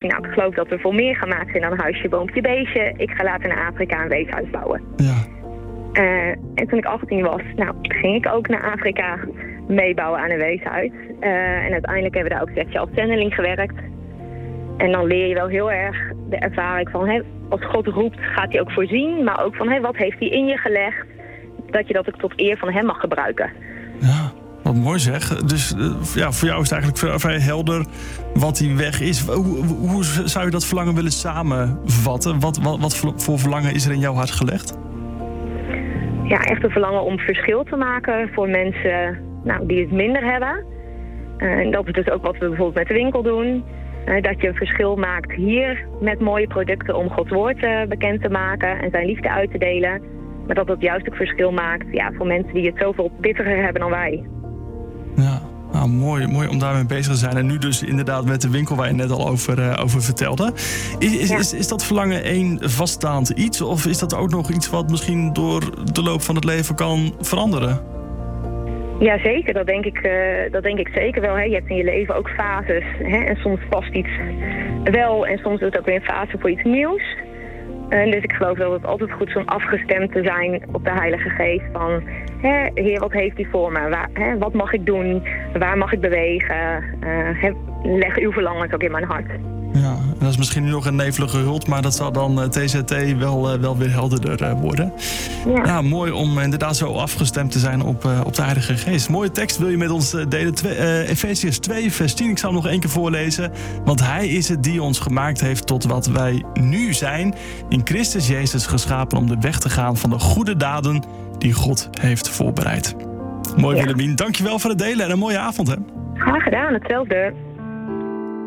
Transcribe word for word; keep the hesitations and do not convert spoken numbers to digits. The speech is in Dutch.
hij, nou, ik geloof dat we voor meer gemaakt zijn dan huisje, boompje, beestje. Ik ga later naar Afrika een weeshuis bouwen. Ja. Uh, en toen ik achttien was, nou, ging ik ook naar Afrika meebouwen aan een weeshuis. Uh, en uiteindelijk hebben we daar ook zes jaar als zendeling gewerkt. En dan leer je wel heel erg de ervaring van, hè, als God roept, gaat hij ook voorzien. Maar ook van, hè, wat heeft hij in je gelegd, dat je dat ook tot eer van hem mag gebruiken. Ja, wat mooi zeg. Dus uh, ja, voor jou is het eigenlijk vrij, vrij helder wat die weg is. Hoe, hoe zou je dat verlangen willen samenvatten? Wat, wat, wat voor verlangen is er in jouw hart gelegd? Ja, echt een verlangen om verschil te maken voor mensen, nou, die het minder hebben. Uh, en dat is dus ook wat we bijvoorbeeld met de winkel doen. Uh, dat je een verschil maakt hier met mooie producten om Gods woord uh, bekend te maken en zijn liefde uit te delen. Maar dat het juist ook verschil maakt, ja, voor mensen die het zoveel pittiger hebben dan wij. Ja, nou, mooi, mooi om daarmee bezig te zijn. En nu dus inderdaad met de winkel waar je net al over, uh, over vertelde. Is, is, Ja. is, is dat verlangen één vaststaand iets? Of is dat ook nog iets wat misschien door de loop van het leven kan veranderen? Ja, zeker. Dat denk ik, uh, dat denk ik zeker wel. Hè. Je hebt in je leven ook fases. Hè. En soms past iets wel en soms is het ook weer een fase voor iets nieuws. Uh, dus ik geloof wel dat het altijd goed is om afgestemd te zijn op de Heilige Geest. Van, hè, Heer, wat heeft u voor me? Waar, hè, wat mag ik doen? Waar mag ik bewegen? Uh, hè, leg uw verlangens ook in mijn hart. Ja, en dat is misschien nu nog een nevelige hult, maar dat zal dan uh, T Z T wel, uh, wel weer helderder uh, worden. Ja. Ja, mooi om uh, inderdaad zo afgestemd te zijn op, uh, op de Heilige Geest. Mooie tekst wil je met ons uh, delen. Twe- uh, Efesiërs twee, vers tien. Ik zal hem nog één keer voorlezen. Want hij is het die ons gemaakt heeft tot wat wij nu zijn. In Christus Jezus geschapen om de weg te gaan van de goede daden die God heeft voorbereid. Mooi, Ja. Willemien. Dankjewel voor het delen en een mooie avond, hè? Graag gedaan, hetzelfde.